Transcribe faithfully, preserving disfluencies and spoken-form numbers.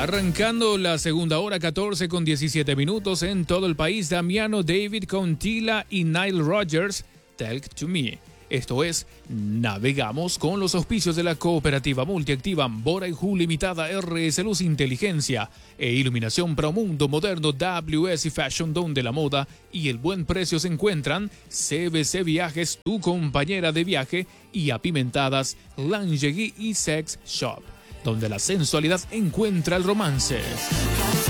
Arrancando la segunda hora, catorce con diecisiete minutos en todo el país. Damiano David con Tila y Nile Rodgers, Talk to Me. Esto es, navegamos con los auspicios de la cooperativa multiactiva Bora y Ju Limitada, R S Luz Inteligencia e Iluminación Promundo Moderno, W S Fashion, donde la moda y el buen precio se encuentran. C B C Viajes, tu compañera de viaje, y Apimentadas, Lingerie y Sex Shop, donde la sensualidad encuentra el romance.